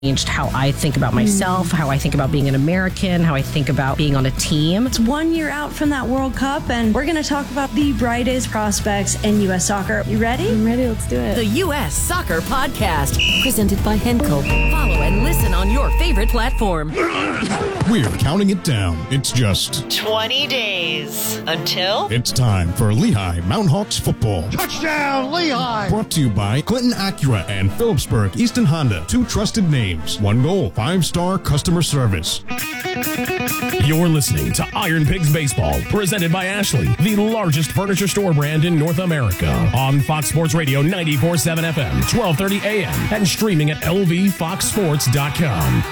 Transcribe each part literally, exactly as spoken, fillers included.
changed how I think about myself, mm. how I think about being an American, how I think about being on a team. It's one year out from that World Cup, and we're going to talk about the brightest prospects in U S soccer. You ready? I'm ready. Let's do it. The U S Soccer Podcast, presented by Henkel. Follow and listen on your favorite platform. We're counting it down. It's just twenty days until it's time for Lehigh Mountain Hawks football. Touchdown, Lehigh! Brought to you by Clinton Acura and Phillipsburg Easton Honda. Two trusted names, one goal, five-star customer service. You're listening to Iron Pigs Baseball, presented by Ashley, the largest furniture store brand in North America. On Fox Sports Radio ninety-four point seven F M, twelve thirty A M, and streaming at L V fox sports dot com.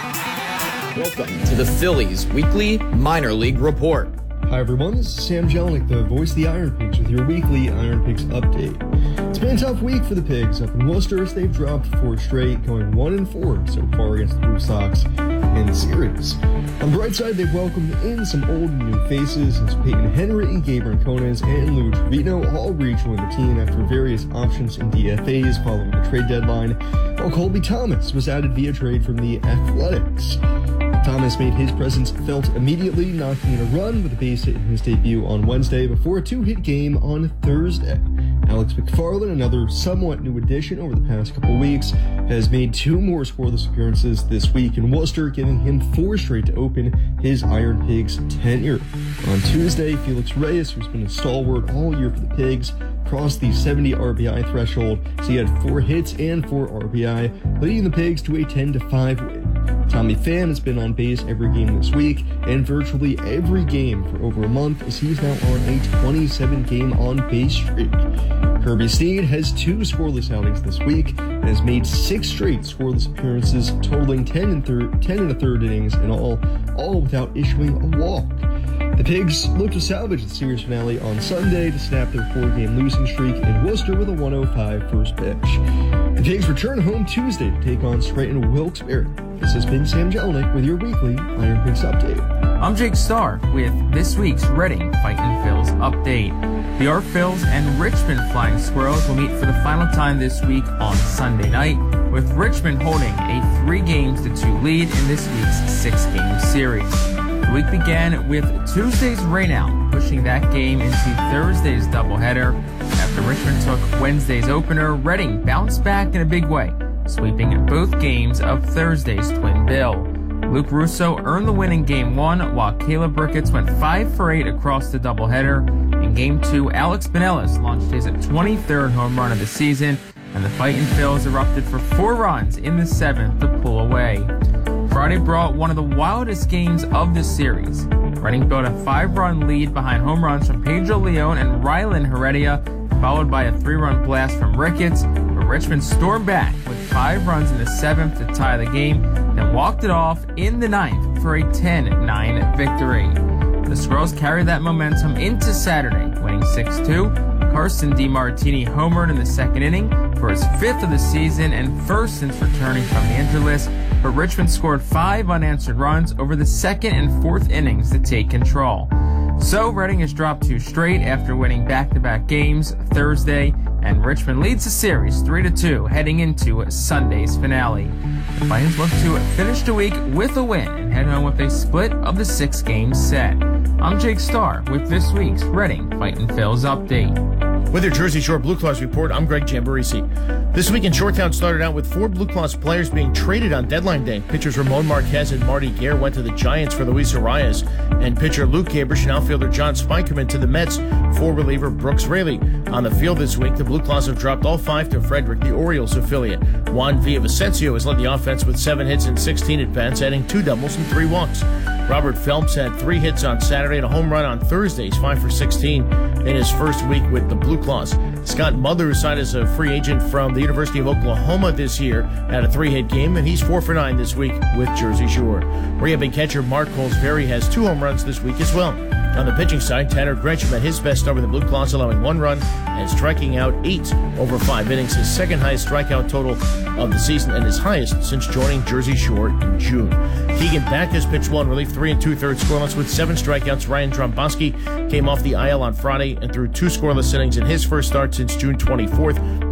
Welcome to the Phillies Weekly Minor League Report. Hi everyone, this is Sam Jelinek, the voice of the Iron Pigs, with your weekly Iron Pigs update. It's been a tough week for the Pigs. Up in Worcester, they've dropped four straight, going one and four so far against the Blue Sox in the series. On the bright side, they've welcomed in some old and new faces, as Peyton Henry, Gabriel Cones, and Lou Trevino all rejoined the team after various options in D F As following the trade deadline, while Colby Thomas was added via trade from the Athletics. Thomas made his presence felt immediately, knocking in a run with a base hit in his debut on Wednesday before a two-hit game on Thursday. Alex McFarland, another somewhat new addition over the past couple weeks, has made two more scoreless appearances this week in Worcester, giving him four straight to open his Iron Pigs tenure. On Tuesday, Felix Reyes, who's been a stalwart all year for the Pigs, crossed the seventy R B I threshold, so he had four hits and four R B I, leading the Pigs to a ten to five win. Tommy Pham has been on base every game this week, and virtually every game for over a month, as he's now on a twenty-seven game on-base streak. Kirby Snead has two scoreless outings this week, and has made six straight scoreless appearances, totaling ten and, thir- ten and a third innings in all, all without issuing a walk. The Pigs look to salvage the series finale on Sunday to snap their four-game losing streak in Worcester with a one oh five first pitch. The Pigs return home Tuesday to take on Scranton Wilkes-Barre. This has been Sam Jelinek with your weekly Iron Pigs update. I'm Jake Starr with this week's Reading Fightin' Phils update. The Art Phils and Richmond Flying Squirrels will meet for the final time this week on Sunday night, with Richmond holding a three games to two lead in this week's six-game series. The week began with Tuesday's rainout, pushing that game into Thursday's doubleheader. After Richmond took Wednesday's opener, Reading bounced back in a big way, sweeping both games of Thursday's twin bill. Luke Russo earned the win in Game one, while Caleb Ricketts went five for eight across the doubleheader. In Game two, Alex Pinellas launched his twenty-third home run of the season, and the Fightin' Phils erupted for four runs in the seventh to pull away. Friday brought one of the wildest games of the series. Reading built a five-run lead behind home runs from Pedro Leon and Rylan Heredia, followed by a three-run blast from Ricketts, but Richmond stormed back with five runs in the seventh to tie the game, then walked it off in the ninth for a ten nine victory. The Squirrels carried that momentum into Saturday, winning six two. Carson DiMartini homered in the second inning for his fifth of the season and first since returning from the injured list, but Richmond scored five unanswered runs over the second and fourth innings to take control. So Reading has dropped two straight after winning back-to-back games Thursday, and Richmond leads the series three to two heading into Sunday's finale. The Fightins look to finish the week with a win and head home with a split of the six-game set. I'm Jake Starr with this week's Reading Fightin' Phils update. With your Jersey Shore Blue Claws report, I'm Greg Jamborisi. This week in Shoretown started out with four Blue Claws players being traded on deadline day. Pitchers Ramon Marquez and Marty Gare went to the Giants for Luis Arias, and pitcher Luke Gabrish and outfielder John Spikerman to the Mets for reliever Brooks Raley. On the field this week, the Blue Claws have dropped all five to Frederick, the Orioles affiliate. Juan Villavicencio has led the offense with seven hits and sixteen at-bats, adding two doubles and three walks. Robert Phelps had three hits on Saturday and a home run on Thursday. He's five for sixteen in his first week with the Blue Claws. Scott Mother signed as a free agent from the University of Oklahoma this year, had a three-hit game, and he's four for nine this week with Jersey Shore. Rehab catcher Mark Colesberry has two home runs this week as well. On the pitching side, Tanner Gresham had his best start with the Blue Claws, allowing one run and striking out eight over five innings, his second highest strikeout total of the season and his highest since joining Jersey Shore in June. Keegan Backus pitched well in relief, three and two-thirds scoreless with seven strikeouts. Ryan Tromboski came off the I L on Friday and threw two scoreless innings in his first start since June twenty-fourth.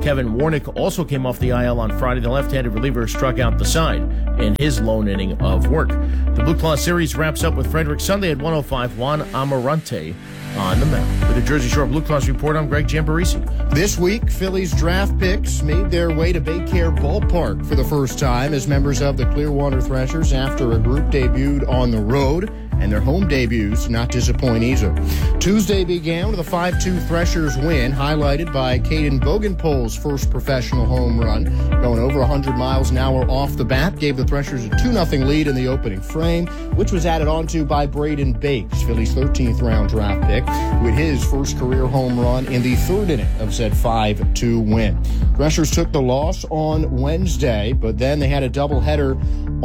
Kevin Warnick also came off the I L on Friday. The left-handed reliever struck out the side in his lone inning of work. The Blue Claw series wraps up with Frederick Sunday at one oh five. Juan Amarante on the mound. With the Jersey Shore Blue Claws report, I'm Greg Giambarisi. This week, Phillies draft picks made their way to Baycare Ballpark for the first time as members of the Clearwater Threshers after a group debuted on the road, and their home debuts not disappoint either. Tuesday began with a five two Threshers win, highlighted by Caden Bogenpole's first professional home run. Going over one hundred miles an hour off the bat, gave the Threshers a two nothing lead in the opening frame, which was added onto by Braden Bakes, Philly's thirteenth round draft pick, with his first career home run in the third inning of said five two win. Threshers took the loss on Wednesday, but then they had a doubleheader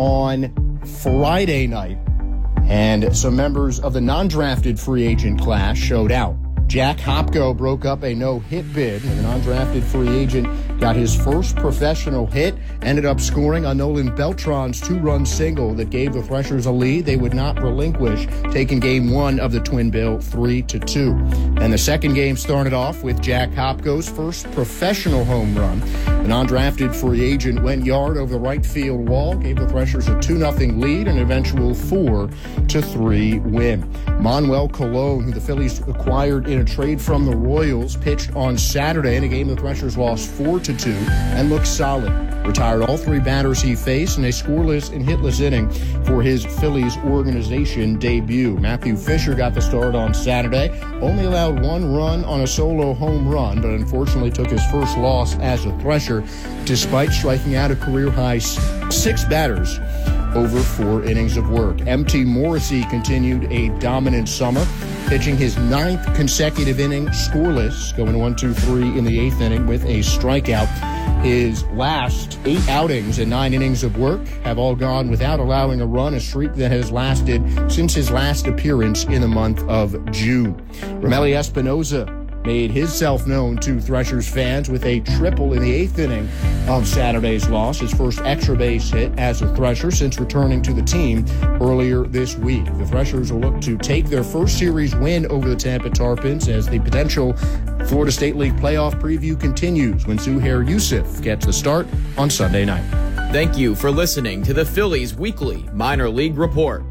on Friday night, and some members of the non-drafted free agent class showed out. Jack Hopko broke up a no-hit bid, and the non-drafted free agent got his first professional hit, ended up scoring on Nolan Beltran's two-run single that gave the Threshers a lead they would not relinquish, taking game one of the Twin Bill three to two. And the second game started off with Jack Hopko's first professional home run. The non-drafted free agent went yard over the right field wall, gave the Threshers a two nothing lead, and an eventual four to three win. Manuel Colon, who the Phillies acquired in a trade from the Royals, pitched on Saturday in a game the Threshers lost four to two and looked solid. Retired all three batters he faced in a scoreless and hitless inning for his Phillies organization debut. Matthew Fisher got the start on Saturday, only allowed one run on a solo home run, but unfortunately took his first loss as a Thresher despite striking out a career-high six batters over four innings of work. M T Morrissey continued a dominant summer, pitching his ninth consecutive inning scoreless, going one two three in the eighth inning with a strikeout. His last eight outings and nine innings of work have all gone without allowing a run, a streak that has lasted since his last appearance in the month of June. Romelli Espinoza made himself known to Threshers fans with a triple in the eighth inning of Saturday's loss, his first extra base hit as a Thresher since returning to the team earlier this week. The Threshers will look to take their first series win over the Tampa Tarpons as the potential Florida State League playoff preview continues when Zuhair Yusuf gets the start on Sunday night. Thank you for listening to the Phillies Weekly Minor League Report.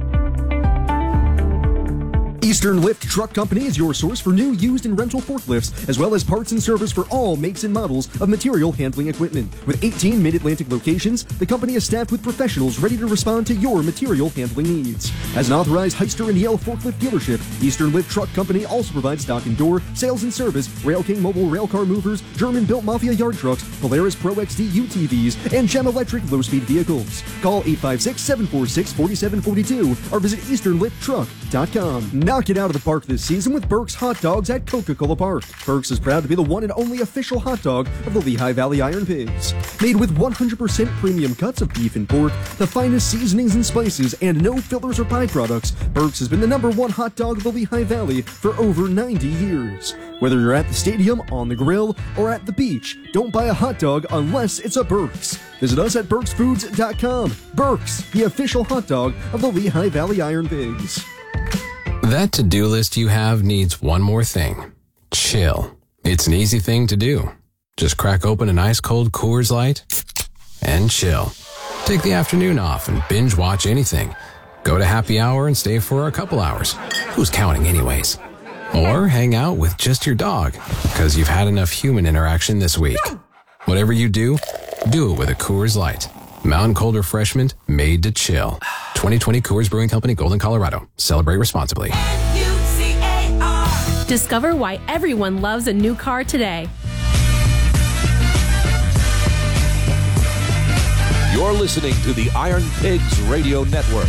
Eastern Lift Truck Company is your source for new, used, and rental forklifts, as well as parts and service for all makes and models of material handling equipment. With eighteen mid-Atlantic locations, the company is staffed with professionals ready to respond to your material handling needs. As an authorized Hyster and Yale forklift dealership, Eastern Lift Truck Company also provides stock and door, sales and service, Rail King mobile railcar movers, German-built Mafia yard trucks, Polaris Pro X D U T Vs, and Gem Electric low-speed vehicles. Call eight five six, seven four six, four seven four two or visit eastern lift truck dot com. Knock it out of the park this season with Burke's Hot Dogs at Coca-Cola Park. Burke's is proud to be the one and only official hot dog of the Lehigh Valley Iron Pigs. Made with one hundred percent premium cuts of beef and pork, the finest seasonings and spices, and no fillers or byproducts, Burke's has been the number one hot dog of the Lehigh Valley for over ninety years. Whether you're at the stadium, on the grill, or at the beach, don't buy a hot dog unless it's a Burke's. Visit us at burks foods dot com. Burke's, the official hot dog of the Lehigh Valley Iron Pigs. That to-do list you have needs one more thing. Chill. It's an easy thing to do. Just crack open an ice-cold Coors Light and chill. Take the afternoon off and binge watch anything. Go to happy hour and stay for a couple hours. Who's counting anyways? Or hang out with just your dog, because you've had enough human interaction this week. Whatever you do, do it with a Coors Light. Mountain Cold Refreshment made to chill. twenty twenty Coors Brewing Company, Golden, Colorado. Celebrate responsibly. Discover why everyone loves a new car today. You're listening to the Iron Pigs Radio Network.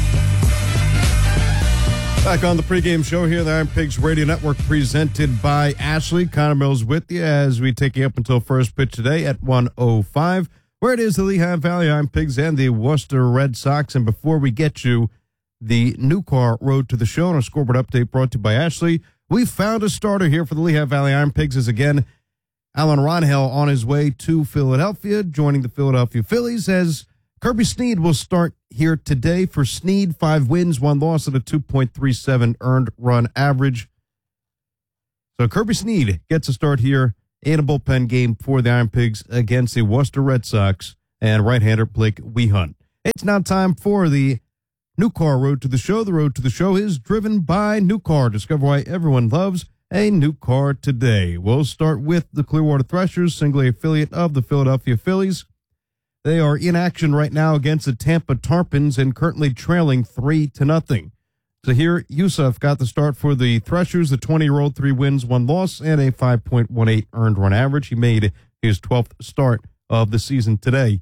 Back on the pregame show here, the Iron Pigs Radio Network, presented by Ashley. Connor Mills with you as we take you up until first pitch today at one oh five. Where it is the Lehigh Valley Iron Pigs and the Worcester Red Sox. And before we get you the new car road to the show and a scoreboard update brought to you by Ashley, we found a starter here for the Lehigh Valley Iron Pigs as again Alan Ronhill on his way to Philadelphia, joining the Philadelphia Phillies as Kirby Snead will start here today. For Snead, five wins, one loss, and a two point three seven earned run average. So Kirby Snead gets a start here in a bullpen game for the Iron Pigs against the Worcester Red Sox and right-hander Blake Wehunt. It's now time for the New Car Road to the Show. The Road to the Show is driven by New Car. Discover why everyone loves a new car today. We'll start with the Clearwater Threshers, single affiliate of the Philadelphia Phillies. They are in action right now against the Tampa Tarpons and currently trailing three to nothing. Zahir Yusuf got the start for the Threshers, the twenty-year-old, three wins, one loss, and a five point one eight earned run average. He made his twelfth start of the season today.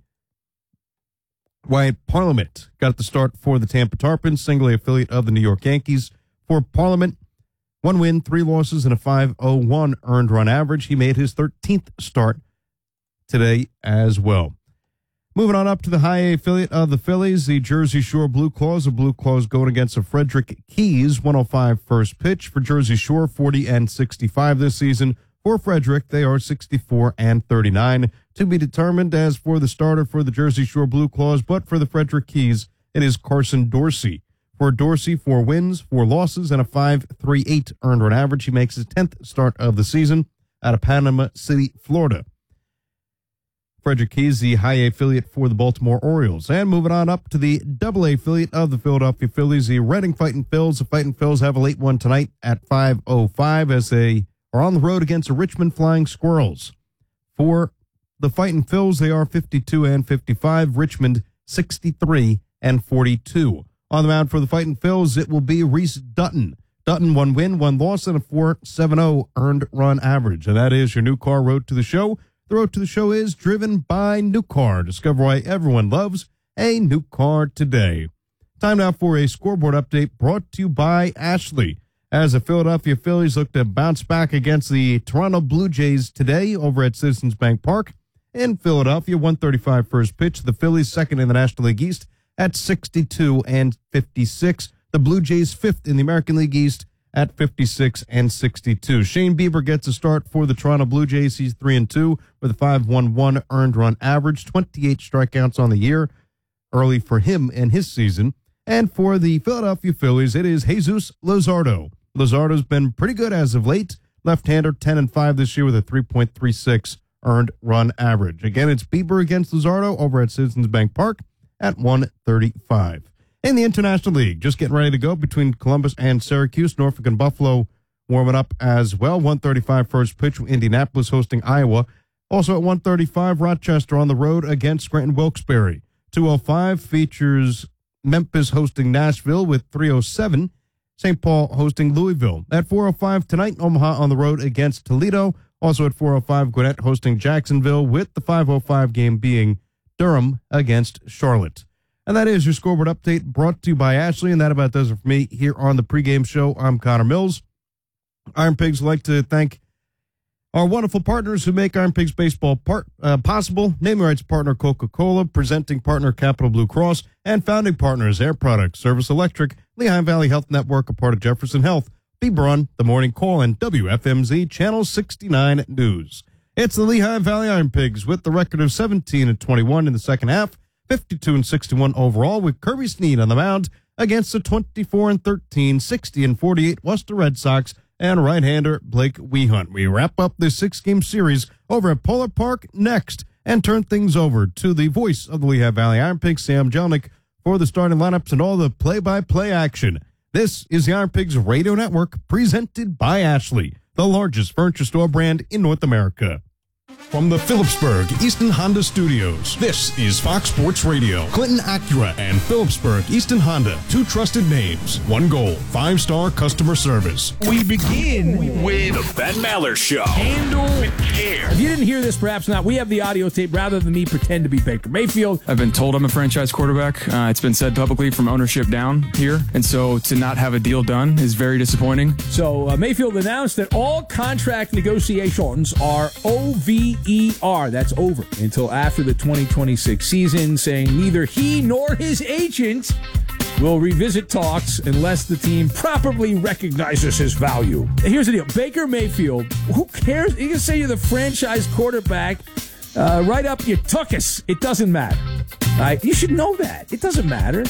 Wyatt Parliament got the start for the Tampa Tarpons, single affiliate of the New York Yankees. For Parliament, one win, three losses, and a five oh one earned run average. He made his thirteenth start today as well. Moving on up to the high A affiliate of the Phillies, the Jersey Shore Blue Claws. The Blue Claws going against the Frederick Keys, one oh five first pitch. For Jersey Shore, forty and sixty-five this season. For Frederick, they are sixty-four and thirty-nine. To be determined as for the starter for the Jersey Shore Blue Claws, but for the Frederick Keys, it is Carson Dorsey. For Dorsey, four wins, four losses, and a five point three eight earned run average. He makes his tenth start of the season out of Panama City, Florida. Frederick Keys, the high A affiliate for the Baltimore Orioles. And moving on up to the double A affiliate of the Philadelphia Phillies, the Reading Fighting Phils. The Fighting Phils have a late one tonight at five oh five as they are on the road against the Richmond Flying Squirrels. For the Fighting Phils, they are fifty-two and fifty-five. Richmond, sixty-three and forty-two. On the mound for the Fighting Phils, it will be Reese Dutton. Dutton, one win, one loss, and a four point seven oh earned run average. And that is your New Car Road to the Show. The road to the show is driven by New Car. Discover why everyone loves a new car today. Time now for a scoreboard update brought to you by Ashley. As the Philadelphia Phillies look to bounce back against the Toronto Blue Jays today over at Citizens Bank Park in Philadelphia, one thirty-five first pitch. The Phillies second in the National League East at sixty-two and fifty-six. The Blue Jays fifth in the American League East at fifty-six and sixty-two. Shane Bieber gets a start for the Toronto Blue Jays. He's three and two with a five point one one earned run average, twenty-eight strikeouts on the year, early for him in his season. And for the Philadelphia Phillies, it is Jesus Luzardo. Luzardo's been pretty good as of late. Left-hander, ten and five this year with a three point three six earned run average. Again, it's Bieber against Luzardo over at Citizens Bank Park at one thirty-five. In the International League, just getting ready to go between Columbus and Syracuse. Norfolk and Buffalo warming up as well. one thirty-five first pitch. Indianapolis hosting Iowa. Also at one thirty-five, Rochester on the road against Scranton Wilkes-Barre. two oh five features Memphis hosting Nashville with three oh seven. Saint Paul hosting Louisville. At four oh five tonight, Omaha on the road against Toledo. Also at four oh five, Gwinnett hosting Jacksonville, with the five oh five game being Durham against Charlotte. And that is your scoreboard update brought to you by Ashley. And that about does it for me here on the pregame show. I'm Connor Mills. Iron Pigs would like to thank our wonderful partners who make Iron Pigs baseball part, uh, possible. Naming rights partner Coca-Cola, presenting partner Capital Blue Cross, and founding partners Air Products, Service Electric, Lehigh Valley Health Network, a part of Jefferson Health, Beberon, The Morning Call, and W F M Z Channel sixty-nine News. It's the Lehigh Valley Iron Pigs with the record of seventeen and twenty-one in the second half, fifty-two and sixty-one overall, with Kirby Snead on the mound against the twenty-four and thirteen, sixty and forty-eight Worcester Red Sox and right-hander Blake Wehunt. We wrap up this six-game series over at Polar Park next and turn things over to the voice of the Lehigh Valley Iron Pigs, Sam Jelnick, for the starting lineups and all the play-by-play action. This is the Iron Pigs Radio Network, presented by Ashley, the largest furniture store brand in North America. From the Phillipsburg Easton Honda Studios, this is Fox Sports Radio. Clinton Acura and Phillipsburg Easton Honda, two trusted names, one goal, five-star customer service. We begin with the Ben Maller Show. Handle with care. If you didn't hear this, perhaps not, we have the audio tape rather than me pretend to be Baker Mayfield. I've been told I'm a franchise quarterback. Uh, it's been said publicly from ownership down here, and so to not have a deal done is very disappointing. So uh, Mayfield announced that all contract negotiations are O V E R, that's over, until after the twenty twenty-six season, saying neither he nor his agent will revisit talks unless the team properly recognizes his value. And here's the deal. Baker Mayfield, who cares? You can say you're the franchise quarterback, uh, right up your tuchus. It doesn't matter. All right? You should know that. It doesn't matter.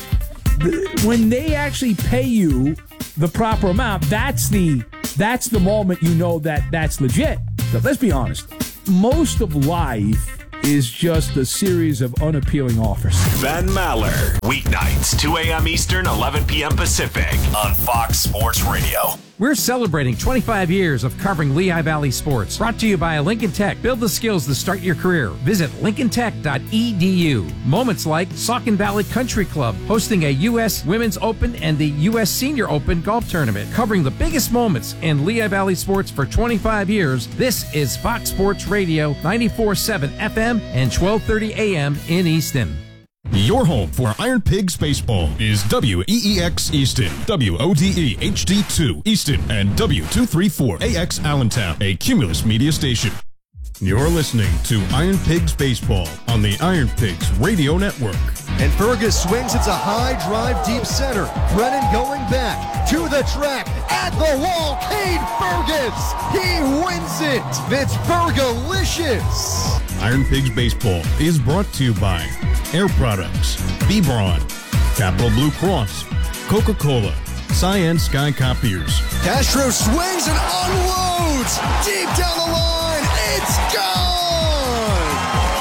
When they actually pay you the proper amount, that's the that's the moment you know that that's legit. So let's be honest. most of life is just a series of unappealing offers. Ben Maller, weeknights, two a.m. Eastern, eleven p.m. Pacific, on Fox Sports Radio. We're celebrating twenty-five years of covering Lehigh Valley sports. Brought to you by Lincoln Tech. Build the skills to start your career. Visit lincoln tech dot e d u. Moments like Saucon Valley Country Club hosting a U S Women's Open and the U S Senior Open golf tournament. Covering the biggest moments in Lehigh Valley sports for twenty-five years. This is Fox Sports Radio, ninety-four point seven F M and twelve thirty A M in Easton. Your home for Iron Pigs Baseball is W E E X Easton, W O D E H D two Easton, and W two thirty-four A X Allentown, a Cumulus media station. You're listening to Iron Pigs Baseball on the Iron Pigs Radio Network. And Fergus swings. It's a high drive deep center. Brennan going back to the track at the wall. Cade Fergus. He wins it. It's Fergalicious. Iron Pigs Baseball is brought to you by Air Products, B-Braun, Capital Blue Cross, Coca-Cola, Cyan Sky Copiers. Castro swings and unloads deep down the line. It's gone.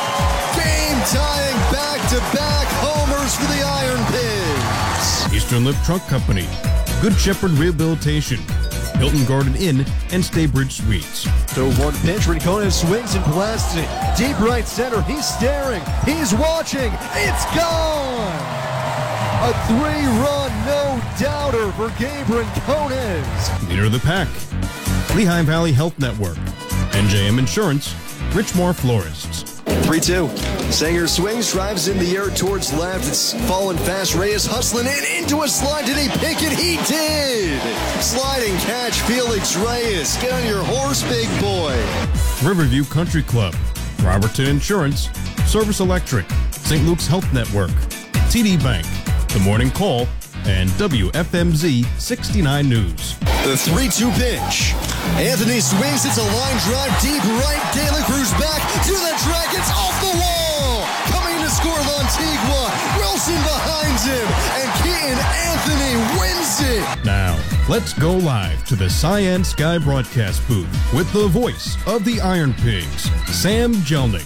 Game tying back-to-back homers for the Iron Pigs. Eastern Lift Truck Company, Good Shepherd Rehabilitation, Hilton Garden Inn, and Staybridge Suites. So one pitch, Rincon swings and blasts it. Deep right center, he's staring, he's watching, it's gone! A three-run no-doubter for Gabe Rincones. Leader of the pack, Lehigh Valley Health Network, N J M Insurance, Richmore Florists. three two. Sanger swings, drives in the air towards left. It's falling fast. Reyes hustling in into a slide. Did he pick it? He did. Sliding catch, Felix Reyes. Get on your horse, big boy. Riverview Country Club, Robertson Insurance, Service Electric, Saint Luke's Health Network, T D Bank, The Morning Call, and W F M Z sixty-nine News. The three two pitch. Anthony swings. It's a line drive deep right. De La Cruz back to the track. It's off the wall. Coming to score Lantigua. Wilson behind him. And Keaton Anthony wins it. Now, let's go live to the Cyan Sky broadcast booth with the voice of the Iron Pigs, Sam Jelnick.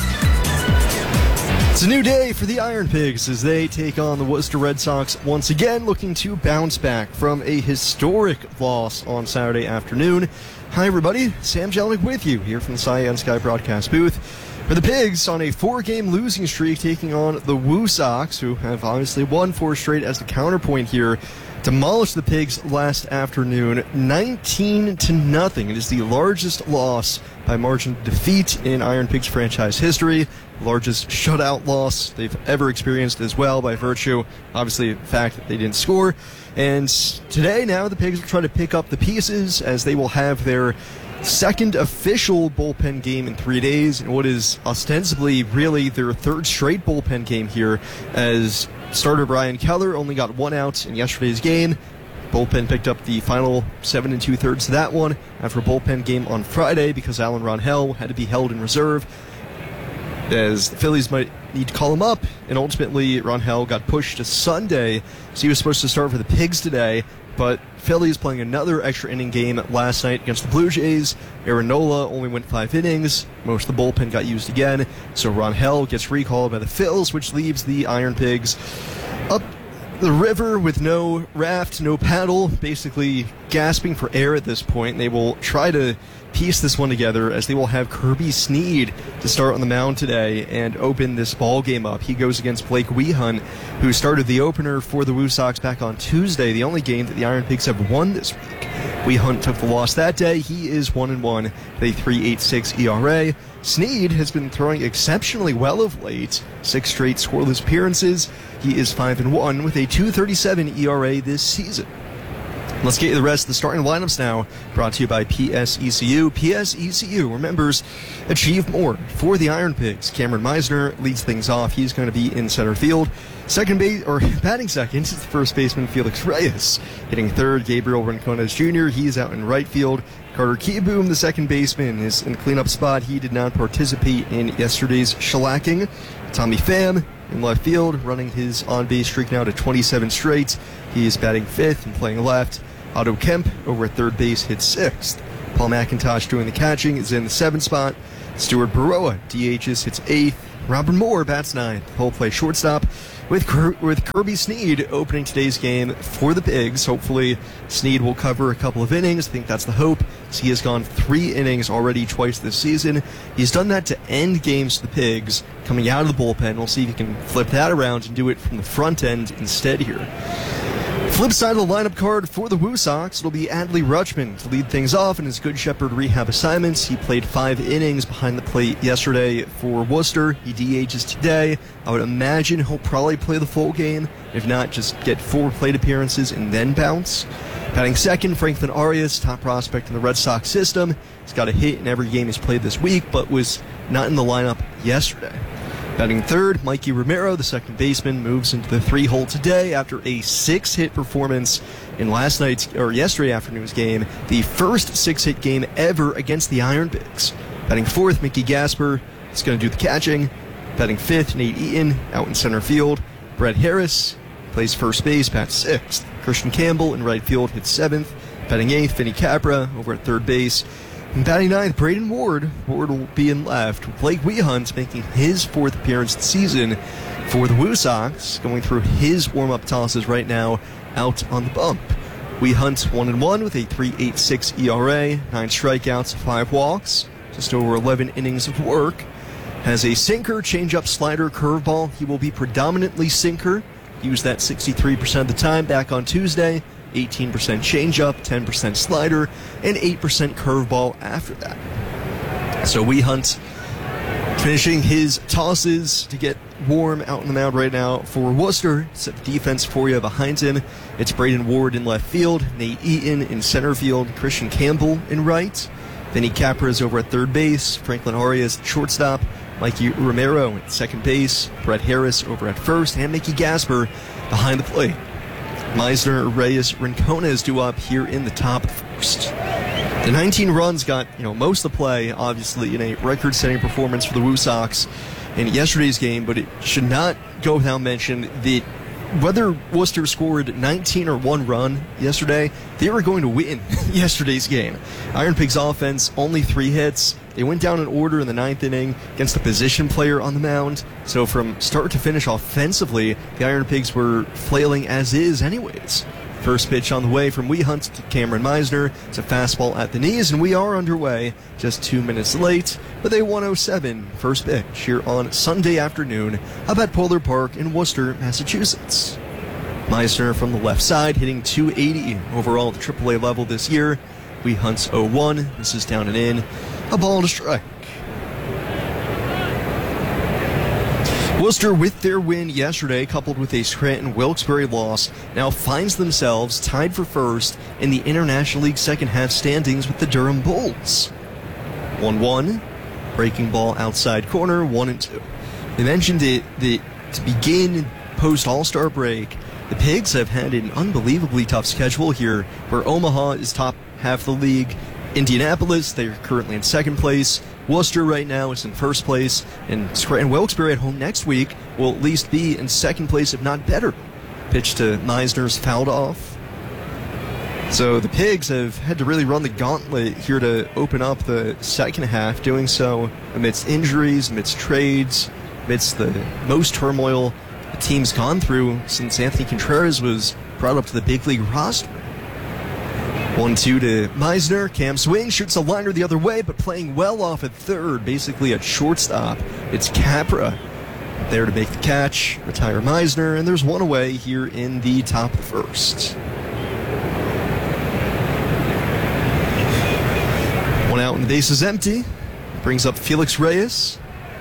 It's a new day for the Iron Pigs as they take on the Worcester Red Sox once again, looking to bounce back from a historic loss on Saturday afternoon. Hi, everybody. Sam Jelnick with you here from the Cyan Sky broadcast booth. For the Pigs on a four-game losing streak, taking on the Woo Sox, who have obviously won four straight as the counterpoint here. Demolished the Pigs last afternoon, nineteen to nothing. It is the largest loss by margin of defeat in Iron Pigs franchise history. Largest shutout loss they've ever experienced as well, by virtue, obviously, the fact that they didn't score. And today, now, the Pigs will try to pick up the pieces as they will have their second official bullpen game in three days, and what is ostensibly really their third straight bullpen game here, as starter Brian Keller only got one out in yesterday's game. Bullpen picked up the final seven and two-thirds of that one after a bullpen game on Friday because Alan Ronhell had to be held in reserve, as the Phillies might need to call him up, and ultimately Ronhell got pushed to Sunday, so he was supposed to start for the Pigs today, but Phillies playing another extra inning game last night against the Blue Jays. Aaron Nola only went five innings. Most of the bullpen got used again, so Ronhell gets recalled by the Phils, which leaves the Iron Pigs up the river with no raft, no paddle, basically gasping for air at this point. They will try to piece this one together as they will have Kirby Snead to start on the mound today and open this ball game up. He goes against Blake Wehunt, who started the opener for the Woo Sox back on Tuesday, the only game that the Iron Pigs have won this week. Wehunt took the loss that day. He is one and one with a three point eight six E R A. Snead has been throwing exceptionally well of late. Six straight scoreless appearances. He is five and one with a two point three seven E R A this season. Let's get you the rest of the starting lineups now, brought to you by P S E C U. P S E C U remembers achieve more for the Iron Pigs. Cameron Meisner leads things off. He's going to be in center field. Second base, or batting second, is the first baseman Felix Reyes. Hitting third, Gabriel Rincones Junior He's out in right field. Carter Kieboom, the second baseman, is in cleanup spot. He did not participate in yesterday's shellacking. Tommy Pham in left field, running his on-base streak now to twenty-seven straight. He is batting fifth and playing left. Otto Kemp over at third base hits sixth. Paul McIntosh doing the catching is in the seventh spot. Stuart Baroa D Hs, hits eighth. Robert Moore bats ninth. He'll play shortstop with Ker- with Kirby Sneed opening today's game for the Pigs. Hopefully, Sneed will cover a couple of innings. I think that's the hope. He has gone three innings already twice this season. He's done that to end games for the Pigs coming out of the bullpen. We'll see if he can flip that around and do it from the front end instead here. Flip side of the lineup card for the Woo Sox, it'll be Adley Rutschman to lead things off in his Good Shepherd rehab assignments. He played five innings behind the plate yesterday for Worcester. He D Hs today. I would imagine he'll probably play the full game. If not, just get four plate appearances and then bounce. Batting second, Franklin Arias, top prospect in the Red Sox system. He's got a hit in every game he's played this week, but was not in the lineup yesterday. Batting third, Mikey Romero, the second baseman, moves into the three hole today after a six-hit performance in last night's or yesterday afternoon's game, the first six-hit game ever against the Iron Pigs. Batting fourth, Mickey Gasper is going to do the catching. Batting fifth, Nate Eaton out in center field. Brett Harris plays first base, bats sixth. Christian Campbell in right field hits seventh. Batting eighth, Vinny Capra over at third base. And batting ninth, Braden Ward. Ward will be in left. Blake Wehunt making his fourth appearance this season for the Woo Sox, going through his warm-up tosses right now out on the bump. Wehunt one and one with a three point eight six E R A, nine strikeouts, five walks, just over eleven innings of work. Has a sinker, changeup, slider, curveball. He will be predominantly sinker. Used that sixty-three percent of the time back on Tuesday. eighteen percent changeup, ten percent slider, and eight percent curveball after that. So Wehunt finishing his tosses to get warm out on the mound right now for Worcester. Set the defense for you behind him. It's Braden Ward in left field, Nate Eaton in center field, Christian Campbell in right. Vinny Capra is over at third base, Franklin Arias at shortstop, Mikey Romero at second base, Brett Harris over at first, and Mickey Gasper behind the plate. Meisner, Reyes, Rincon is due up here in the top first. The nineteen runs got, you know, most of the play, obviously, in a record-setting performance for the Woo Sox in yesterday's game, but it should not go without mention that whether Worcester scored nineteen or one run yesterday, they were going to win yesterday's game. Iron Pigs offense, only three hits. They went down in order in the ninth inning against a position player on the mound. So from start to finish offensively, the Iron Pigs were flailing as is anyways. First pitch on the way from Wehunt to Cameron Meisner. It's a fastball at the knees, and we are underway just two minutes late with a one oh seven first pitch here on Sunday afternoon up at Polar Park in Worcester, Massachusetts. Meisner from the left side hitting two eighty overall at the triple A level this year. Wehunt's oh one. This is down and in. A ball to strike. Worcester, with their win yesterday, coupled with a Scranton-Wilkes-Barre loss, now finds themselves tied for first in the International League second half standings with the Durham Bulls. one one, breaking ball outside corner, one and two. They mentioned it that to begin post-All-Star break, the Pigs have had an unbelievably tough schedule here, where Omaha is top half the league. Indianapolis, they're currently in second place. Worcester right now is in first place, and Scranton-Wilkes-Barre at home next week will at least be in second place, if not better. Pitch to Meisner's fouled off. So the Pigs have had to really run the gauntlet here to open up the second half, doing so amidst injuries, amidst trades, amidst the most turmoil the team's gone through since Anthony Contreras was brought up to the big league roster. one two to Meisner. Cam swing, shoots a liner the other way, but playing well off at third, basically at shortstop. It's Capra there to make the catch, retire Meisner, and there's one away here in the top of the first. One out and the base is empty. Brings up Felix Reyes.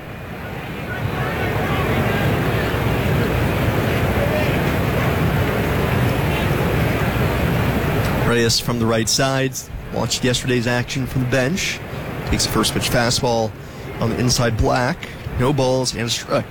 Reyes from the right side, watched yesterday's action from the bench. Takes a first pitch fastball on the inside black. No balls and a strike.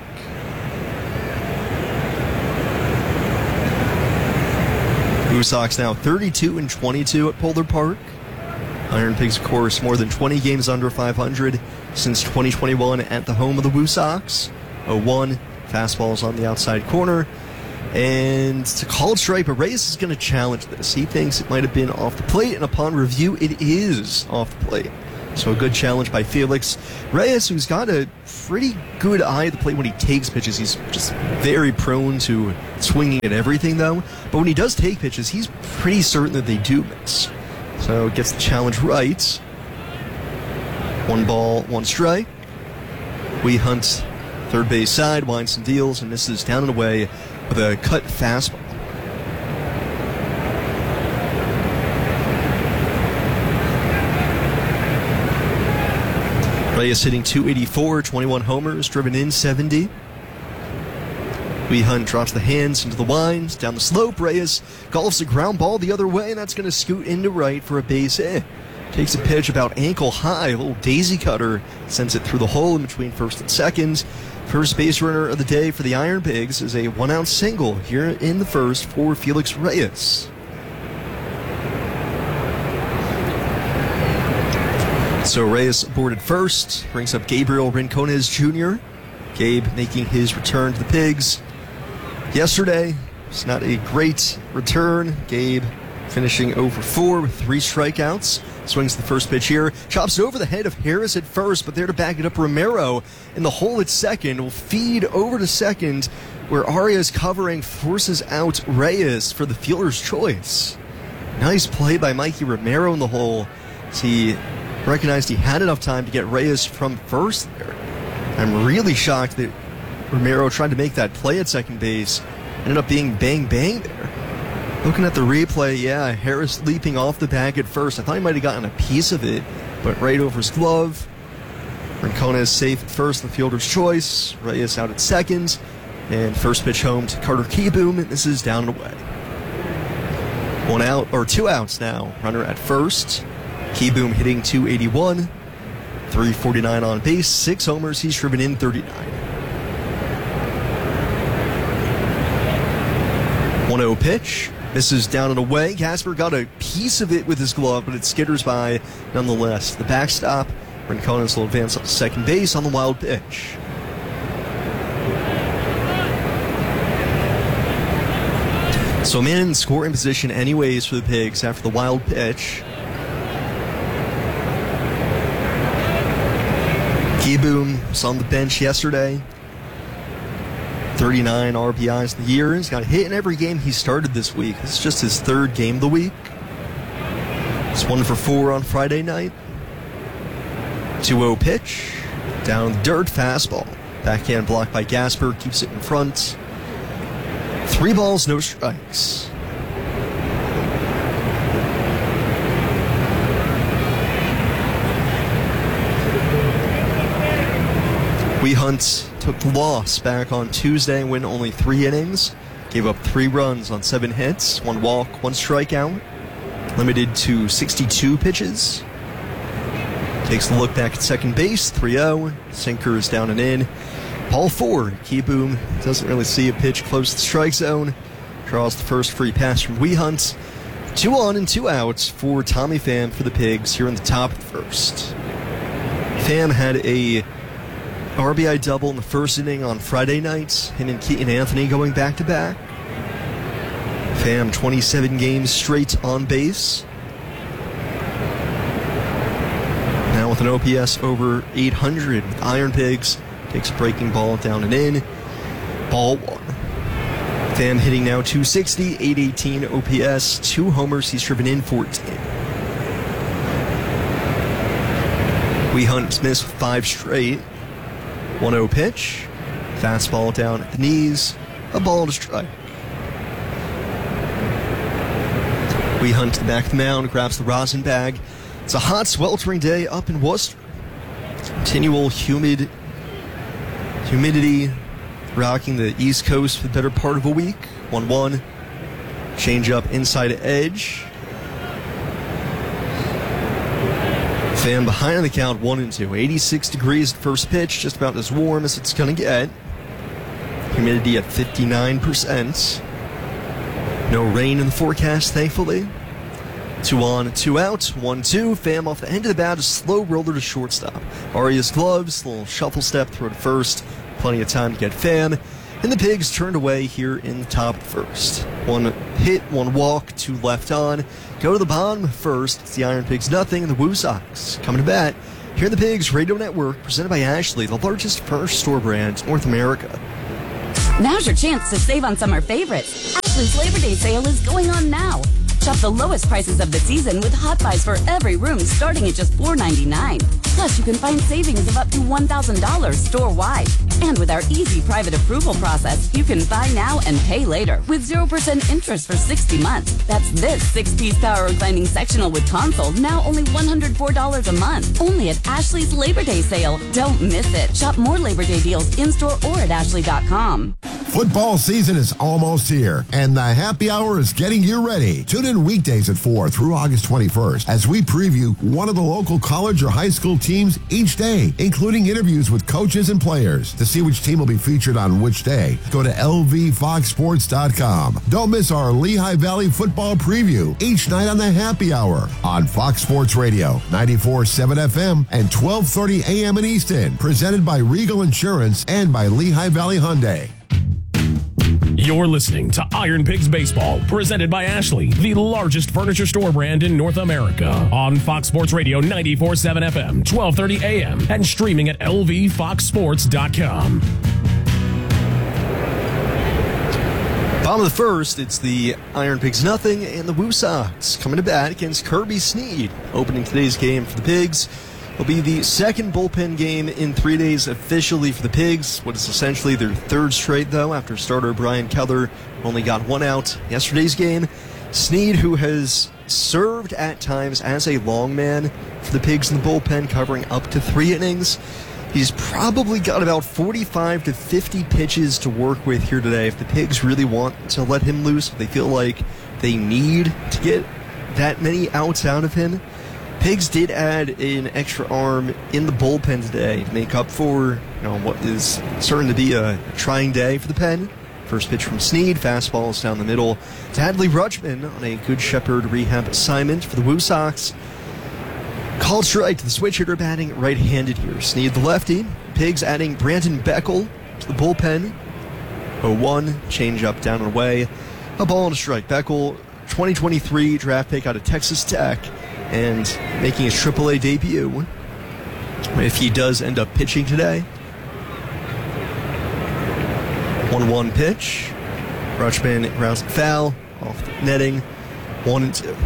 Blue Sox now thirty-two and twenty-two at Polar Park. Iron Pigs, of course, more than twenty games under five hundred since twenty twenty-one at the home of the Woo Sox. oh one, fastballs on the outside corner. And it's a called strike, but Reyes is going to challenge this. He thinks it might have been off the plate, and upon review, it is off the plate. So a good challenge by Felix Reyes, who's got a pretty good eye at the plate when he takes pitches. He's just very prone to swinging at everything, though. But when he does take pitches, he's pretty certain that they do miss. So gets the challenge right. One ball, one strike. We hunt third base side, winds and deals, and misses down and away with a cut fastball. Reyes hitting two eighty-four, twenty-one homers, driven in seventy. We Hunt drops the hands into the winds, down the slope. Reyes golfs a ground ball the other way, and that's going to scoot into right for a base hit. Takes a pitch about ankle high, a little daisy cutter, sends it through the hole in between first and second. First base runner of the day for the Iron Pigs is a one-out single here in the first for Felix Reyes. So Reyes aboarded first, brings up Gabriel Rincones Junior Gabe making his return to the Pigs. Yesterday, it's not a great return. Gabe finishing oh for four with three strikeouts. Swings the first pitch here. Chops it over the head of Harris at first, but there to back it up, Romero in the hole at second. Will feed over to second, where Arias covering forces out Reyes for the fielder's choice. Nice play by Mikey Romero in the hole, as he recognized he had enough time to get Reyes from first there. I'm really shocked that Romero tried to make that play at second base. Ended up being bang bang there. Looking at the replay, yeah, Harris leaping off the bag at first. I thought he might have gotten a piece of it, but right over his glove. Rincones safe at first, the fielder's choice. Reyes out at second. And first pitch home to Carter Kieboom. This is down and away. One out, or two outs now. Runner at first. Kieboom hitting two eighty-one. three forty-nine on base, six homers. He's driven in thirty-nine. one oh pitch. Misses down and away. Gasper got a piece of it with his glove, but it skitters by nonetheless. The backstop. Rincones will advance up to second base on the wild pitch. So man in scoring position anyways for the Pigs after the wild pitch. Kieboom was on the bench yesterday. thirty-nine R B Is in the year. He's got a hit in every game he started this week. This is just his third game of the week. It's one for four on Friday night. two oh pitch. Down the dirt, fastball. Backhand blocked by Gasper. Keeps it in front. Three balls, no strikes. We Hunt took the loss back on Tuesday and went only three innings. Gave up three runs on seven hits, one walk, one strikeout. Limited to sixty-two pitches. Takes a look back at second base, three oh. Sinker is down and in. Ball four. Kieboom doesn't really see a pitch close to the strike zone. Draws the first free pass from We Hunt. Two on and two outs for Tommy Pham for the Pigs here in the top of the first. Pham had a R B I double in the first inning on Friday night. Him and Keaton Anthony going back to back. Pham twenty-seven games straight on base. Now with an O P S over eight hundred with Iron Pigs. Takes a breaking ball down and in. Ball one. Pham hitting now two sixty, eight eighteen O P S. Two homers, he's driven in fourteen. We Hunt missed five straight. one oh pitch. Fastball down at the knees. A ball to strike. We Hunt to the back of the mound, grabs the rosin bag. It's a hot, sweltering day up in Worcester. Continual humid humidity rocking the East Coast for the better part of a week. one one. Change up inside edge. Pham behind on the count, one and two. eighty-six degrees at first pitch, just about as warm as it's going to get. Humidity at fifty-nine percent. No rain in the forecast, thankfully. Two on, two out, one two. Pham off the end of the bat, a slow roller to shortstop. Arias gloves, little shuffle step, throw to first. Plenty of time to get Pham. And the Pigs turned away here in the top of the first. One hit, one walk, two left on. Go to the bottom first. It's the Iron Pigs nothing, and the Woo Sox coming to bat. Here in the Pigs Radio Network, presented by Ashley, the largest furniture store brand in North America. Now's your chance to save on summer favorites. Ashley's Labor Day sale is going on now. Shop the lowest prices of the season with hot buys for every room starting at just four ninety-nine. Plus, you can find savings of up to one thousand dollars store-wide. And with our easy private approval process, you can buy now and pay later with zero percent interest for sixty months. That's this six-piece power reclining sectional with console, now only one hundred four dollars a month. Only at Ashley's Labor Day sale. Don't miss it. Shop more Labor Day deals in-store or at ashley dot com. Football season is almost here, and the happy hour is getting you ready. Tune in weekdays at four through August twenty-first as we preview one of the local college or high school teams each day, including interviews with coaches and players. To see which team will be featured on which day, go to L V fox sports dot com. Don't miss our Lehigh Valley football preview each night on the happy hour on Fox Sports Radio, ninety-four point seven F M and twelve thirty A M in Easton. Presented by Regal Insurance and by Lehigh Valley Hyundai. You're listening to Iron Pigs Baseball, presented by Ashley, the largest furniture store brand in North America. On Fox Sports Radio ninety-four point seven F M, twelve thirty A M, and streaming at L V fox sports dot com. Bottom of the first, it's the Iron Pigs nothing and the Woo Sox coming to bat against Kirby Snead. Opening today's game for the Pigs will be the second bullpen game in three days officially for the Pigs. What is essentially their third straight, though, after starter Brian Keller only got one out yesterday's game. Snead, who has served at times as a long man for the Pigs in the bullpen, covering up to three innings. He's probably got about forty-five to fifty pitches to work with here today if the Pigs really want to let him loose, if they feel like they need to get that many outs out of him. Pigs did add an extra arm in the bullpen today to make up for, you know, what is certain to be a trying day for the pen. First pitch from Snead, fastballs down the middle to Adley Rutschman on a Good Shepherd rehab assignment for the Woo Sox. Called strike to the switch hitter batting right-handed here. Snead the lefty. Pigs adding Brandon Beckel to the bullpen. oh one, change up down and away. A ball and a strike. Beckel, twenty twenty-three draft pick out of Texas Tech, and making his triple A debut if he does end up pitching today. one one pitch. Rutschman grounds foul off the netting. One and two.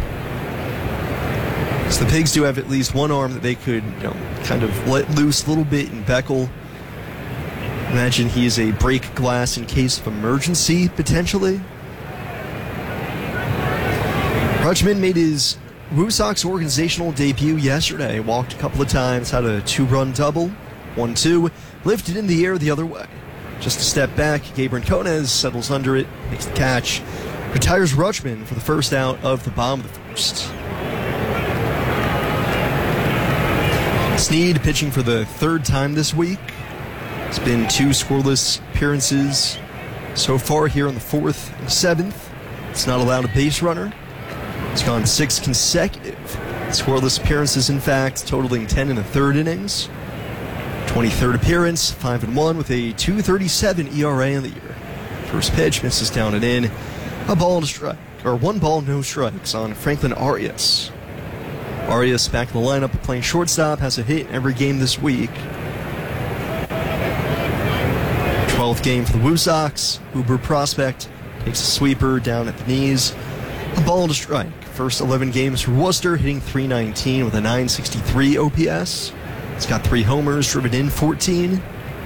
So the Pigs do have at least one arm that they could, you know, kind of let loose a little bit in Beckel. Imagine he is a break glass in case of emergency, potentially. Rutschman made his Woo Sox organizational debut yesterday. Walked a couple of times, had a two-run double, one two, lifted in the air the other way. Just a step back, Gabriel Conez settles under it, makes the catch, retires Rutschman for the first out of the bottom of the first. Snead pitching for the third time this week. It's been two scoreless appearances so far here in the fourth and seventh. It's not allowed a base runner. It's gone six consecutive scoreless appearances, in fact, totaling ten in the third innings. twenty-third appearance, five and one with a two thirty-seven E R A in the year. First pitch misses down and in. A ball and a strike, or one ball, no strikes on Franklin Arias. Arias back in the lineup playing shortstop, has a hit in every game this week. twelfth game for the Woo Sox. Uber prospect takes a sweeper down at the knees. A ball and a strike. First eleven games for Worcester, hitting three nineteen with a nine sixty-three O P S. It's got three homers, driven in fourteen.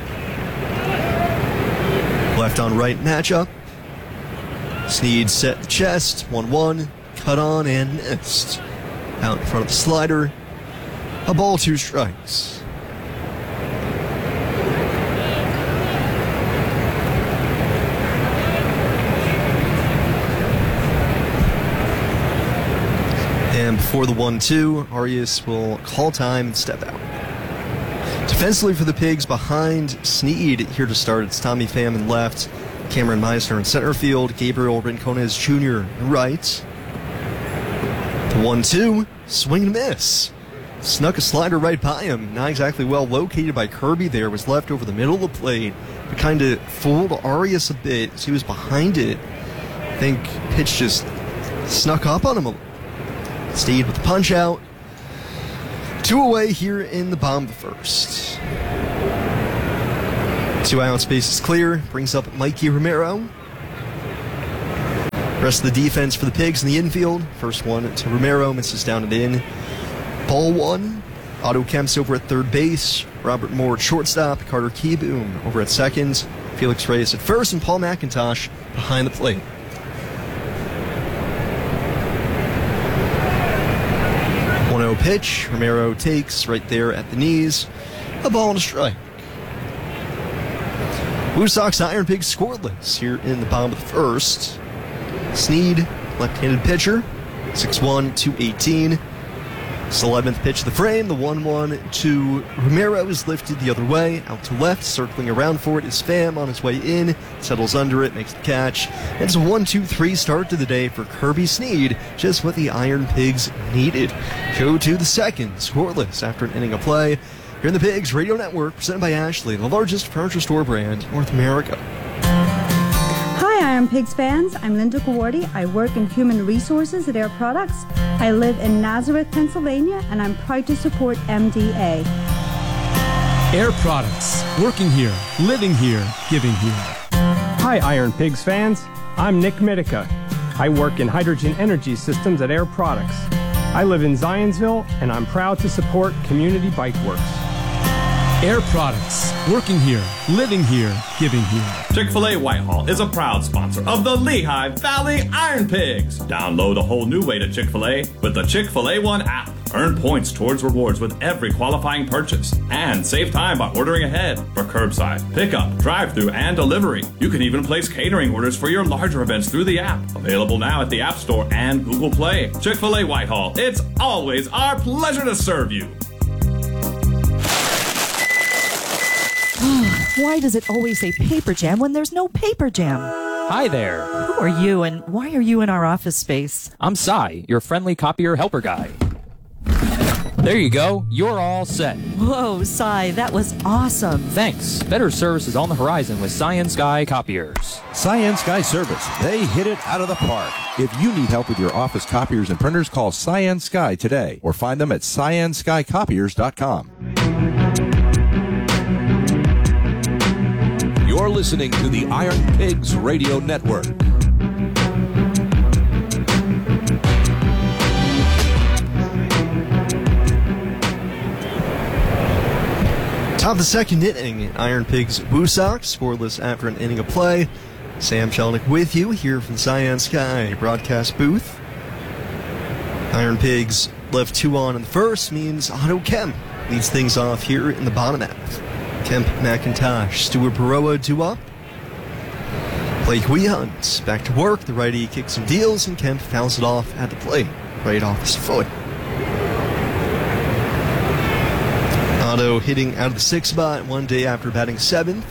Left on right matchup. Snead set the chest, one one, cut on and missed. Out in front of the slider. A ball, two strikes. And before the one two, Arias will call time and step out. Defensively for the Pigs, behind Snead here to start, it's Tommy Pham in left, Cameron Meisner in center field, Gabriel Rincones Junior in right. The one two, swing and miss. snuck a slider right by him. Not exactly well located by Kirby there. Was left over the middle of the plate. But kind of fooled Arias a bit as he was behind it. I think pitch just snuck up on him a little. Sneed with the punch out. Two away here in the bottom of the first. Two out space is clear. Brings up Mikey Romero. Rest of the defense for the Pigs in the infield. First one to Romero, misses down and in. Ball one. Otto Kemp's over at third base. Robert Moore at shortstop. Carter Keyboom over at second. Felix Reyes at first, and Paul McIntosh behind the plate. one oh pitch. Romero takes right there at the knees. A ball and a strike. Blue Sox Iron Pigs scoreless here in the bottom of the first. Sneed, left-handed pitcher, six one, two eighteen. It's the eleventh pitch of the frame. The one one to Romero is lifted the other way, out to left, circling around for it is Pham on his way in, settles under it, makes the catch. And it's a one two three start to the day for Kirby Sneed, just what the Iron Pigs needed. Go to the second, scoreless after an inning of play. Here in the Pigs Radio Network, presented by Ashley, the largest furniture store brand in North America. Hi, Iron Pigs fans. I'm Linda Gawardi. I work in human resources at Air Products. I live in Nazareth, Pennsylvania, and I'm proud to support M D A. Air Products. Working here, living here, giving here. Hi, Iron Pigs fans. I'm Nick Mitica. I work in hydrogen energy systems at Air Products. I live in Zionsville, and I'm proud to support Community Bike Works. Air Products. Working here, living here, giving here. Chick-fil-A Whitehall is a proud sponsor of the Lehigh Valley Iron Pigs. Download a whole new way to Chick-fil-A with the Chick-fil-A One app. Earn points towards rewards with every qualifying purchase. And save time by ordering ahead for curbside, pickup, drive-thru, and delivery. You can even place catering orders for your larger events through the app. Available now at the App Store and Google Play. Chick-fil-A Whitehall. It's always our pleasure to serve you. Why does it always say paper jam when there's no paper jam? Hi there. Who are you and why are you in our office space? I'm Cy, your friendly copier helper guy. There you go. You're all set. Whoa, Cy, that was awesome. Thanks. Better service is on the horizon with Science Sky Copiers. Science Sky Service. They hit it out of the park. If you need help with your office copiers and printers, call Science Sky today or find them at science sky copiers dot com. You're listening to the Iron Pigs Radio Network. Top of the second inning, Iron Pigs Blue Sox, scoreless after an inning of play. Sam Shelnick with you here from Science Sky broadcast booth. Iron Pigs left two on in the first, means Otto Kemp leads things off here in the bottom half. Kemp, McIntosh, Stuart Baroa due up. Blake Wehunt back to work. The righty kicks and deals, and Kemp fouls it off at the plate, right off his foot. Otto hitting out of the sixth spot one day after batting seventh.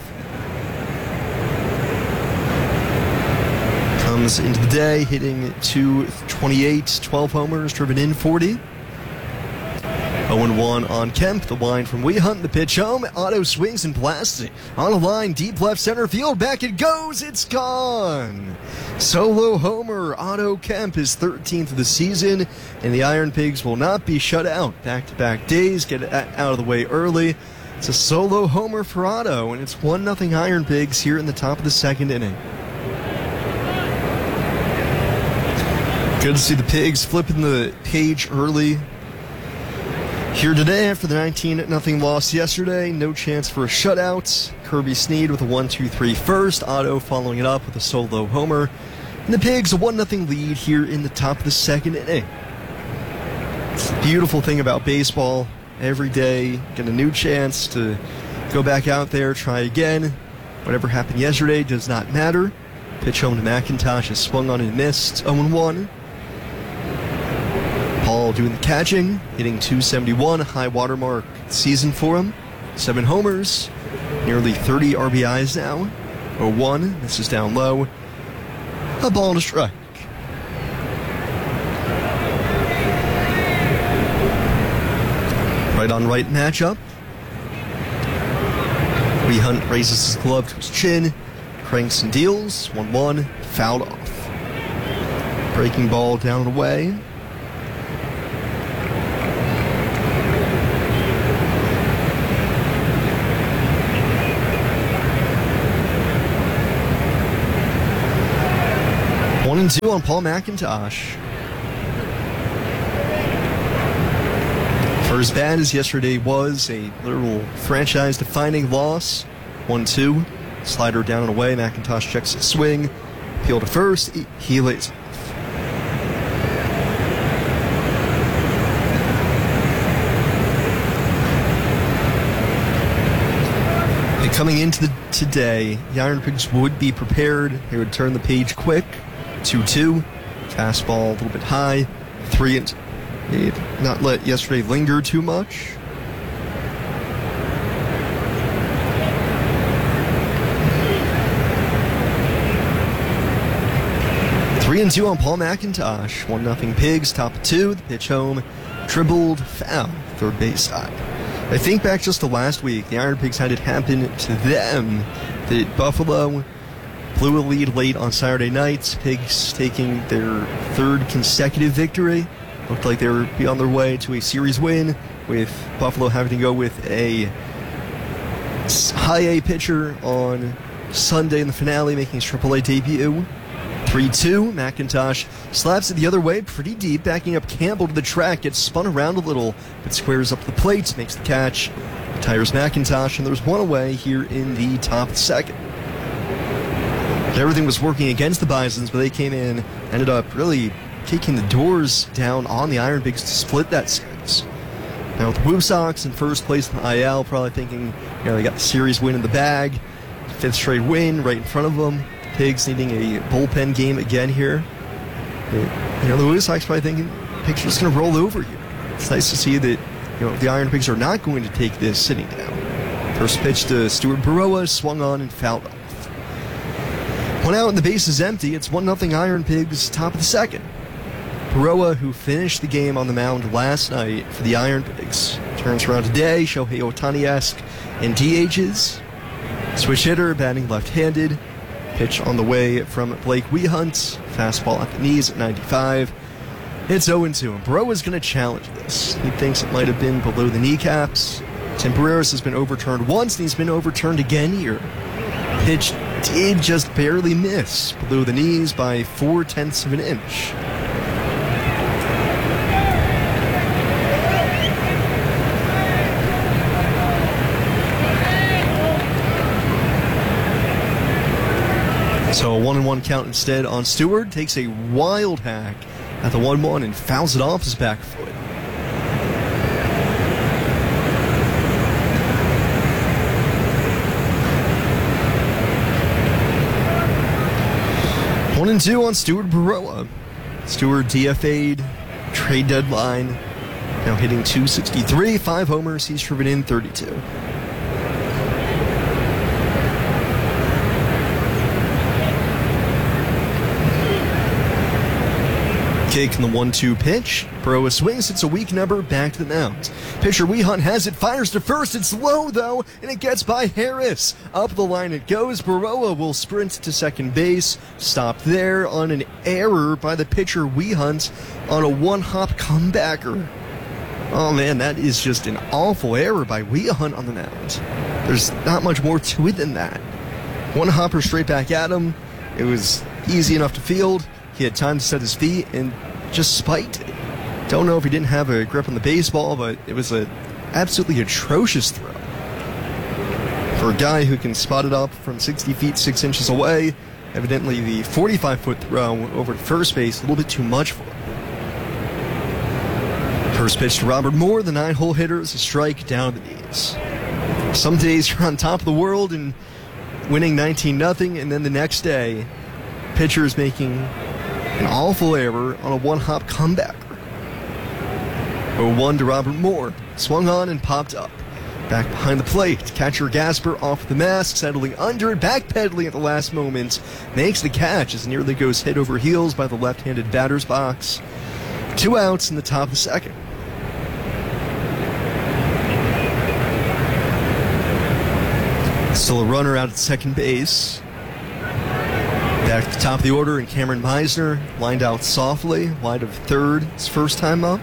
Comes into the day hitting two twenty-eight, twelve homers, driven in forty. oh and one on Kemp. The line from Wehunt. The pitch home. Otto swings and blasts it on a line deep left center field. Back it goes. It's gone. Solo homer. Otto Kemp, his thirteenth of the season, and the Iron Pigs will not be shut out. Back-to-back days. Get it out of the way early. It's a solo homer for Otto, and it's one nothing Iron Pigs here in the top of the second inning. Good to see the Pigs flipping the page early here today after the nineteen nothing loss yesterday. No chance for a shutout. Kirby Sneed with a one two three first. Otto following it up with a solo homer. And the Pigs a one nothing lead here in the top of the second inning. It's the beautiful thing about baseball. Every day, get a new chance to go back out there, try again. Whatever happened yesterday does not matter. Pitch home to McIntosh is swung on and missed. oh and one. Paul doing the catching, hitting two seventy-one, high watermark season for him. Seven homers, nearly thirty R B Is now. oh one, this is down low. A ball and a strike. Right-on-right matchup. Wee Hunt raises his glove to his chin, cranks and deals, one one, fouled off. Breaking ball down and away. One and two on Paul McIntosh. For as bad as yesterday was, a literal franchise-defining loss. one two. Slider down and away. McIntosh checks his swing. Appeal to first. He, he lays off. And coming into the today, the Iron Pigs would be prepared. They would turn the page quick. two two. Fastball a little bit high. three and They'd not let yesterday linger too much. Three and two on Paul McIntosh. One nothing Pigs. Top of two. The pitch home. Dribbled. Foul. Third base side. I think back just to last week, the Iron Pigs had it happen to them that Buffalo blew a lead late on Saturday night. Pigs taking their third consecutive victory. Looked like they were be on their way to a series win, with Buffalo having to go with a high A pitcher on Sunday in the finale, making his triple A debut. three two, McIntosh slaps it the other way, pretty deep, backing up Campbell to the track, gets spun around a little, but squares up the plate, makes the catch, retires McIntosh, and there's one away here in the top of the second. Everything was working against the Bisons, but they came in, ended up really kicking the doors down on the Iron Pigs to split that series. Now with the Woo Sox in first place in the I L, probably thinking, you know, they got the series win in the bag, fifth straight win right in front of them. The Pigs needing a bullpen game again here. You know, the Woo Sox probably thinking, Pigs are just going to roll over here. It's nice to see that, you know, the Iron Pigs are not going to take this sitting down. First pitch to Stuart Baroa, swung on and fouled off. One out and the base is empty. It's one nothing Iron Pigs, top of the second. Baroa, who finished the game on the mound last night for the Iron Pigs, turns around today, Shohei Ohtani-esque, and D H's. Switch hitter, batting left-handed. Pitch on the way from Blake Wee Hunt. Fastball at the knees at ninety-five. It's oh and two, and Baroa's going to challenge this. He thinks it might have been below the kneecaps. Temporaris has been overturned once, and he's been overturned again here. Pitch did just barely miss below the knees by four-tenths of an inch. So a one and one count instead on Stewart. Takes a wild hack at the one one and fouls it off his back foot. One and two on Stuart Baroa. Stewart D F A'd, trade deadline. Now hitting two sixty-three, five homers. He's driven in thirty-two. Kick in the one two pitch. Baroa swings. It's a weak number. Back to the mound. Pitcher Wee Hunt has it. Fires to first. It's low, though, and it gets by Harris. Up the line it goes. Baroa will sprint to second base. Stopped there on an error by the pitcher Wee Hunt on a one-hop comebacker. Oh, man, that is just an awful error by Wee Hunt on the mound. There's not much more to it than that. One hopper straight back at him. It was easy enough to field. He had time to set his feet and just spiked it. Don't know if he didn't have a grip on the baseball, but it was an absolutely atrocious throw. For a guy who can spot it up from sixty feet, six inches away, evidently the forty-five foot throw over to first base, a little bit too much for him. First pitch to Robert Moore, the nine-hole hitter, is a strike down the knees. Some days you're on top of the world and winning nineteen nothing, and then the next day, pitcher is making an awful error on a one-hop comebacker. oh one to Robert Moore. Swung on and popped up. Back behind the plate. Catcher Gasper off the mask, settling under it, backpedaling at the last moment. Makes the catch as nearly goes head over heels by the left-handed batter's box. Two outs in the top of the second. Still a runner out at second base. Back at the top of the order, and Cameron Meisner lined out softly, wide of third, his first time up.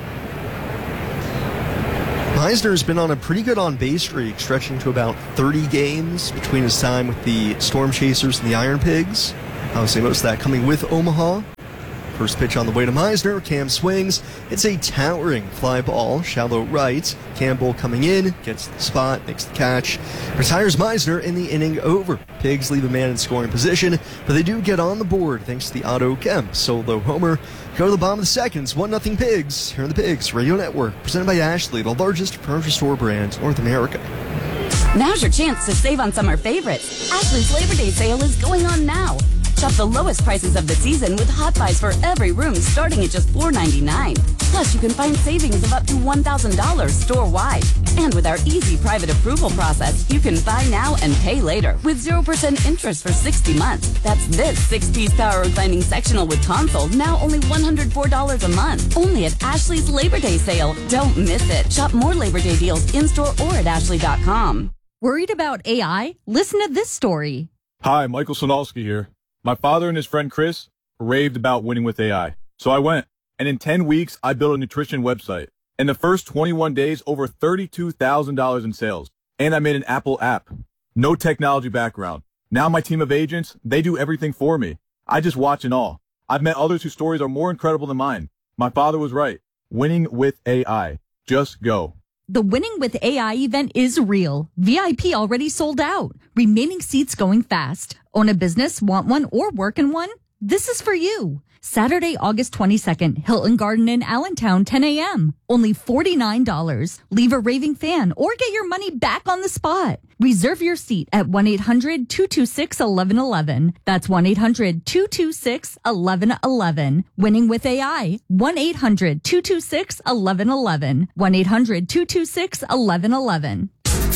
Meisner's been on a pretty good on-base streak, stretching to about thirty games between his time with the Storm Chasers and the Iron Pigs. Obviously, most of that coming with Omaha. First pitch on the way to Meisner. Cam swings. It's a towering fly ball, shallow right. Campbell coming in, gets the spot, makes the catch, retires Meisner in the inning over. Pigs leave a man in scoring position, but they do get on the board thanks to the Otto Kemp solo homer. Go to the bottom of the seconds, one nothing Pigs. Here on the Pigs Radio Network, presented by Ashley, the largest furniture store brand in North America. Now's your chance to save on summer favorites. Ashley's Labor Day sale is going on now. Shop the lowest prices of the season with hot buys for every room starting at just four ninety-nine. Plus, you can find savings of up to one thousand dollars store-wide. And with our easy private approval process, you can buy now and pay later with zero percent interest for sixty months. That's this six-piece power reclining sectional with console, now only one hundred four dollars a month. Only at Ashley's Labor Day sale. Don't miss it. Shop more Labor Day deals in-store or at ashley dot com. Worried about A I? Listen to this story. Hi, Michael Sonalski here. My father and his friend Chris raved about winning with A I. So I went, and in ten weeks, I built a nutrition website. In the first twenty-one days, over thirty-two thousand dollars in sales. And I made an Apple app. No technology background. Now my team of agents, they do everything for me. I just watch and all. I've met others whose stories are more incredible than mine. My father was right. Winning with A I. Just go. The Winning with A I event is real. V I P already sold out. Remaining seats going fast. Own a business, want one, or work in one? This is for you. Saturday, August twenty-second, Hilton Garden in Allentown, ten a.m. Only forty-nine dollars. Leave a raving fan or get your money back on the spot. Reserve your seat at one eight hundred two two six one one one one. That's one eight hundred two two six one one one one. Winning with A I. one eight hundred two two six one one one one. one eight hundred two two six one one one one.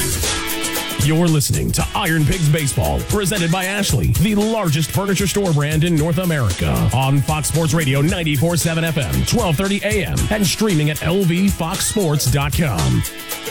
You're listening to Iron Pigs Baseball, presented by Ashley, the largest furniture store brand in North America. On Fox Sports Radio ninety-four point seven F M, twelve thirty A M, and streaming at L V fox sports dot com.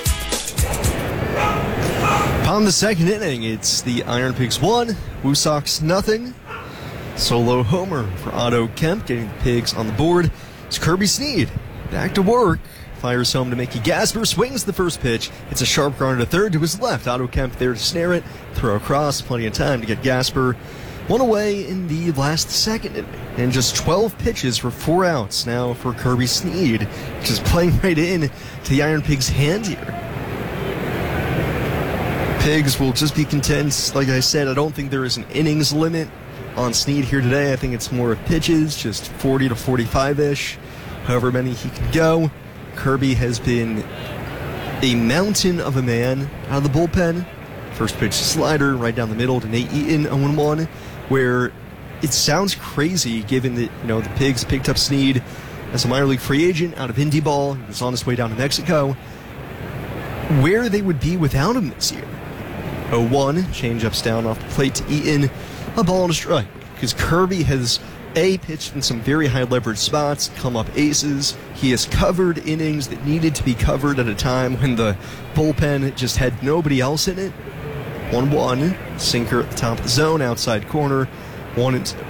Upon the second inning, it's the Iron Pigs one, Woo Sox nothing. Solo homer for Otto Kemp, getting the Pigs on the board. It's Kirby Snead back to work. Fires home to Mickey Gasper, swings the first pitch. It's a sharp ground to third to his left. Otto Kemp there to snare it, throw across, plenty of time to get Gasper one away in the last second inning. And just twelve pitches for four outs now for Kirby Snead, just playing right in to the Iron Pigs' hand here. Pigs will just be content. Like I said, I don't think there is an innings limit on Snead here today. I think it's more of pitches, just forty to forty-five-ish, however many he can go. Kirby has been a mountain of a man out of the bullpen. First pitch slider right down the middle to Nate Eaton, oh and one, where it sounds crazy given that, you know, the Pigs picked up Snead as a minor league free agent out of Indy Ball. He was on his way down to Mexico. Where they would be without him this year. oh one, change-ups down off the plate to Eaton, a ball and a strike. Because Kirby has A, pitched in some very high leverage spots, come up aces. He has covered innings that needed to be covered at a time when the bullpen just had nobody else in it. one one, sinker at the top of the zone, outside corner, one and two.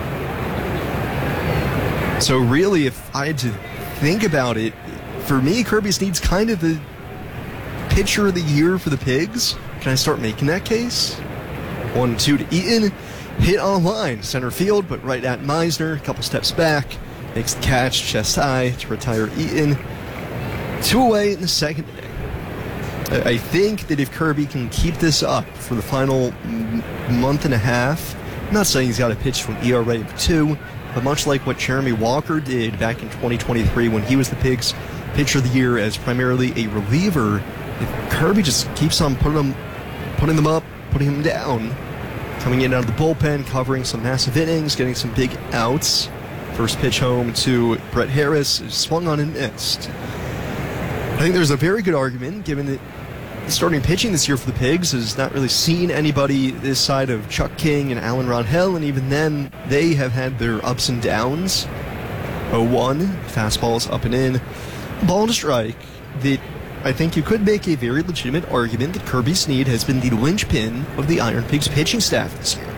So really, if I had to think about it, for me, Kirby Snead's kind of the pitcher of the year for the Pigs. Can I start making that case? one two to Eaton. Hit on line, center field, but right at Meisner, a couple steps back, makes the catch, chest high to retire Eaton. Two away in the second inning. I think that if Kirby can keep this up for the final month and a half, I'm not saying he's got to pitch to an E R A of two, but much like what Jeremy Walker did back in twenty twenty-three when he was the Pigs' pitcher of the year as primarily a reliever, if Kirby just keeps on putting them, putting them up, putting them down, coming in out of the bullpen, covering some massive innings, getting some big outs. First pitch home to Brett Harris, swung on and missed. I think there's a very good argument, given that starting pitching this year for the Pigs has not really seen anybody this side of Chuck King and Alan Ronhell, and even then, they have had their ups and downs. oh one, fastball's up and in, ball to strike, that I think you could make a very legitimate argument that Kirby Snead has been the linchpin of the Iron Pigs pitching staff this year.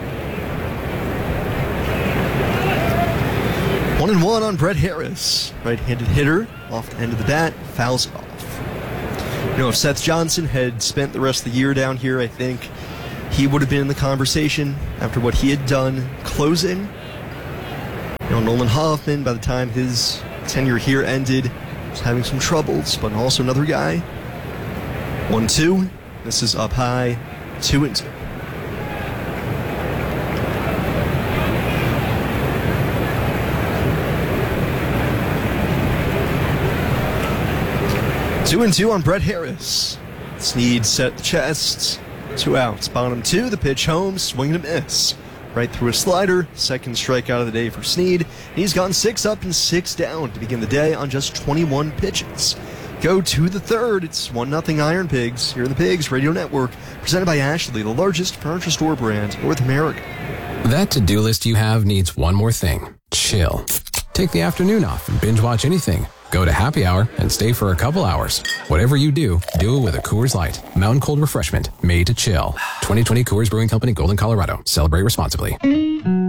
One and one on Brett Harris. Right-handed hitter, off the end of the bat, fouls it off. You know, if Seth Johnson had spent the rest of the year down here, I think he would have been in the conversation after what he had done closing. You know, Nolan Hoffman, by the time his tenure here ended, was having some troubles, but also another guy. One, two. This is up high, two and two. Two and two on Brett Harris. Snead set the chest. Two outs. Bottom two. The pitch home. Swing and a miss. Right through a slider. Second strikeout of the day for Snead. He's gone six up and six down to begin the day on just twenty-one pitches. Go to the third. It's one nothing Iron Pigs here in the Pigs Radio Network. Presented by Ashley, the largest furniture store brand in North America. That to-do list you have needs one more thing. Chill. Take the afternoon off and binge watch anything. Go to happy hour and stay for a couple hours. Whatever you do, do it with a Coors Light. Mountain cold refreshment made to chill. twenty twenty Coors Brewing Company, Golden, Colorado. Celebrate responsibly.